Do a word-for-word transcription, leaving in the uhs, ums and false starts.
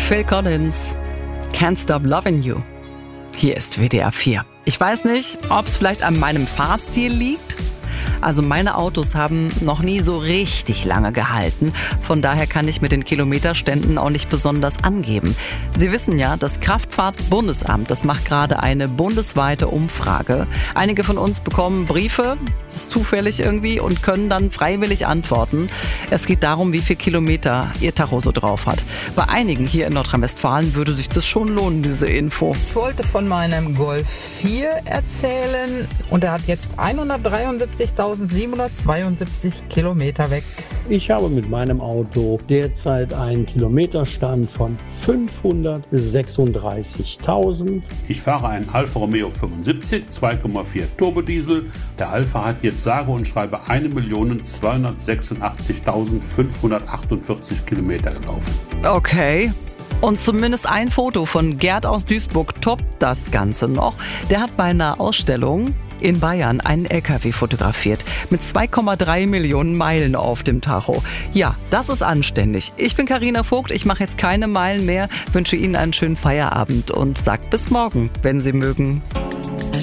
Phil Collins, Can't Stop Loving You. Hier ist W D R vier. Ich weiß nicht, ob es vielleicht an meinem Fahrstil liegt. Also meine Autos haben noch nie so richtig lange gehalten. Von daher kann ich mit den Kilometerständen auch nicht besonders angeben. Sie wissen ja, das Kraftfahrtbundesamt, das macht gerade eine bundesweite Umfrage. Einige von uns bekommen Briefe, das ist zufällig irgendwie, und können dann freiwillig antworten. Es geht darum, wie viel Kilometer ihr Tacho so drauf hat. Bei einigen hier in Nordrhein-Westfalen würde sich das schon lohnen, diese Info. Ich wollte von meinem Golf vier erzählen und er hat jetzt hundertdreiundsiebzigtausendsiebenhundertzweiundsiebzig Kilometer weg. Ich habe mit meinem Auto derzeit einen Kilometerstand von fünfhundertsechsunddreißigtausend. Ich fahre einen Alfa Romeo fünfundsiebzig, zwei Komma vier Turbodiesel. Der Alfa hat jetzt sage und schreibe eine Million zweihundertsechsundachtzigtausendfünfhundertachtundvierzig Kilometer gelaufen. Okay. Und zumindest ein Foto von Gerd aus Duisburg toppt das Ganze noch. Der hat bei einer Ausstellung in Bayern einen L K W fotografiert mit zwei Komma drei Millionen Meilen auf dem Tacho. Ja, das ist anständig. Ich bin Carina Vogt, ich mache jetzt keine Meilen mehr, wünsche Ihnen einen schönen Feierabend und sagt bis morgen, wenn Sie mögen.